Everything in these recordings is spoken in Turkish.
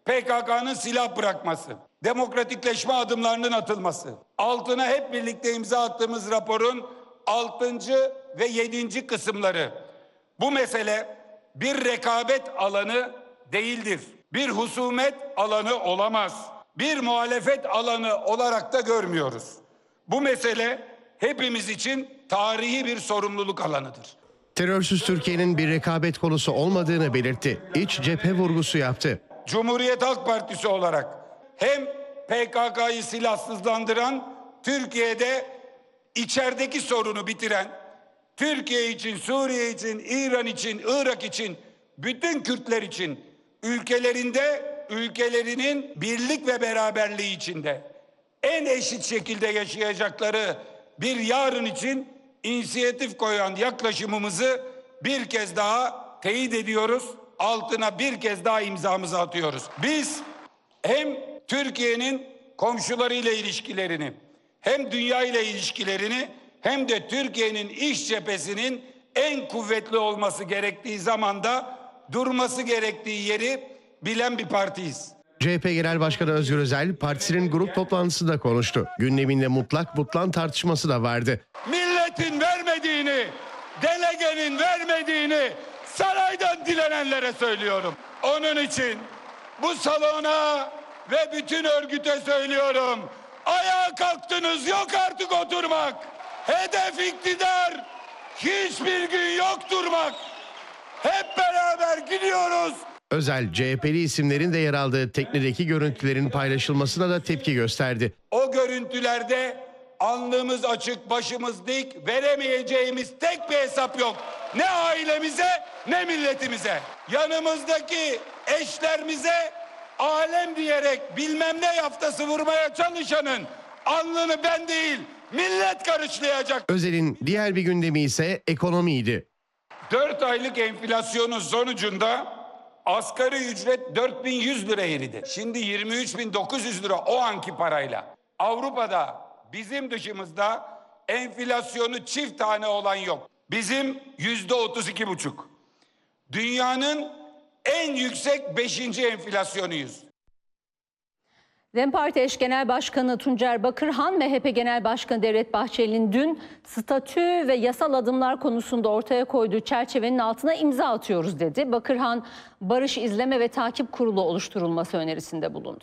PKK'nın silah bırakması, demokratikleşme adımlarının atılması, altına hep birlikte imza attığımız raporun 6. ve 7. kısımları. Bu mesele bir rekabet alanı değildir. Bir husumet alanı olamaz. Bir muhalefet alanı olarak da görmüyoruz. Bu mesele hepimiz için tarihi bir sorumluluk alanıdır. Terörsüz Türkiye'nin bir rekabet konusu olmadığını belirtti. İç cephe vurgusu yaptı. Cumhuriyet Halk Partisi olarak hem PKK'yı silahsızlandıran, Türkiye'de içerideki sorunu bitiren, Türkiye için, Suriye için, İran için, Irak için, bütün Kürtler için ülkelerinin birlik ve beraberliği içinde en eşit şekilde yaşayacakları bir yarın için inisiyatif koyan yaklaşımımızı bir kez daha teyit ediyoruz. Altına bir kez daha imzamızı atıyoruz. Biz hem Türkiye'nin komşularıyla ilişkilerini, hem dünya ile ilişkilerini, hem de Türkiye'nin iç cephesinin en kuvvetli olması gerektiği zamanda durması gerektiği yeri bilen bir partiyiz. CHP Genel Başkanı Özgür Özel partisinin grup toplantısında konuştu. Gündeminde mutlak butlan tartışması da vardı. Milletin vermediğini, delegenin vermediğini saraydan dilenenlere söylüyorum. Onun için bu salona ve bütün örgüte söylüyorum. Ayağa kalktınız, yok artık oturmak. Hedef iktidar. Hiçbir gün yok durmak. Hep beraber gidiyoruz. Özel, CHP'li isimlerin de yer aldığı teknedeki görüntülerin paylaşılmasına da tepki gösterdi. O görüntülerde alnımız açık, başımız dik, veremeyeceğimiz tek bir hesap yok. Ne ailemize ne milletimize. Yanımızdaki eşlerimize alem diyerek bilmem ne yaftası vurmaya çalışanın alnını ben değil millet karışlayacak. Özel'in diğer bir gündemi ise ekonomiydi. 4 aylık enflasyonun sonucunda asgari ücret 4100 lira eridi. Şimdi 23.900 lira o anki parayla. Avrupa'da bizim dışımızda enflasyonu çift tane olan yok. Bizim %32,5. Dünyanın en yüksek 5. enflasyonuyuz. DEM Parti eş genel başkanı Tuncer Bakırhan, MHP Genel Başkanı Devlet Bahçeli'nin dün statü ve yasal adımlar konusunda ortaya koyduğu çerçevenin altına imza atıyoruz dedi. Bakırhan, Barış İzleme ve Takip Kurulu oluşturulması önerisinde bulundu.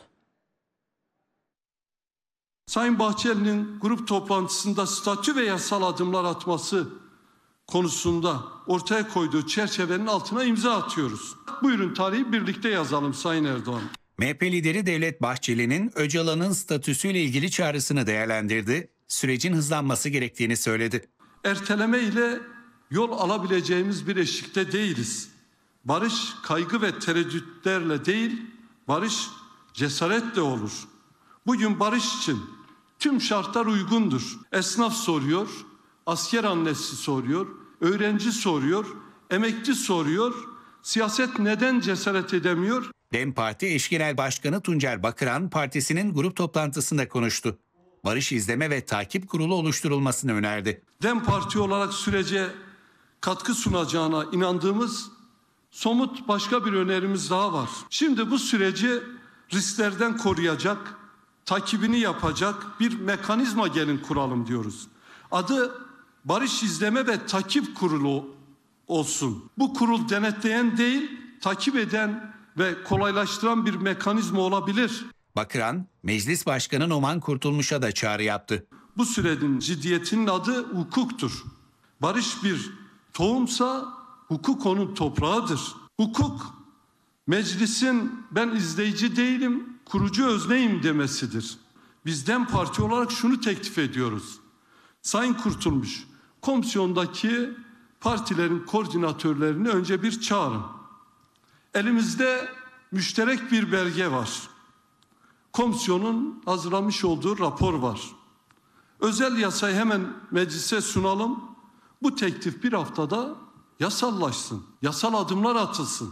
Sayın Bahçeli'nin grup toplantısında statü ve yasal adımlar atması konusunda ortaya koyduğu çerçevenin altına imza atıyoruz. Buyurun tarihi birlikte yazalım Sayın Erdoğan. MHP lideri Devlet Bahçeli'nin Öcalan'ın statüsüyle ilgili çağrısını değerlendirdi. Sürecin hızlanması gerektiğini söyledi. Erteleme ile yol alabileceğimiz bir eşikte değiliz. Barış kaygı ve tereddütlerle değil, barış cesaretle olur. Bugün barış için tüm şartlar uygundur. Esnaf soruyor, asker annesi soruyor, öğrenci soruyor, emekli soruyor. Siyaset neden cesaret edemiyor? DEM Parti eş genel başkanı Tuncer Bakıran partisinin grup toplantısında konuştu. Barış İzleme ve Takip Kurulu oluşturulmasını önerdi. DEM Parti olarak sürece katkı sunacağına inandığımız somut başka bir önerimiz daha var. Şimdi bu süreci risklerden koruyacak, takibini yapacak bir mekanizma gelin kuralım diyoruz. Adı Barış İzleme ve Takip Kurulu olsun. Bu kurul denetleyen değil, takip eden ve kolaylaştıran bir mekanizma olabilir. Bakıran, Meclis Başkanı Numan Kurtulmuş'a da çağrı yaptı. Bu sürecin ciddiyetinin adı hukuktur. Barış bir tohumsa hukuk onun toprağıdır. Hukuk, meclisin ben izleyici değilim, kurucu özneyim demesidir. Biz DEM Parti olarak şunu teklif ediyoruz. Sayın Kurtulmuş, komisyondaki partilerin koordinatörlerini önce bir çağırın. Elimizde müşterek bir belge var. Komisyonun hazırlamış olduğu rapor var. Özel yasayı hemen meclise sunalım. Bu teklif bir haftada yasallaşsın. Yasal adımlar atılsın.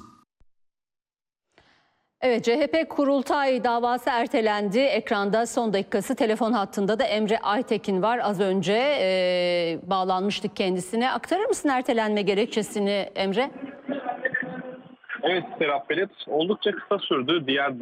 Evet, CHP kurultay davası ertelendi. Ekranda son dakikası, telefon hattında da Emre Aytekin var. Az önce bağlanmıştık kendisine. Aktarır mısın ertelenme gerekçesini Emre? Evet Serap Belet, oldukça kısa sürdü. Diğer